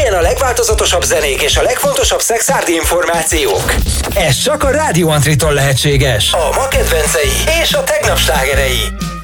Helyen a legváltozatosabb zenék és a legfontosabb szexárdi információk. Ez csak a Rádió Antritól lehetséges. A ma kedvencei és a tegnap slágerei.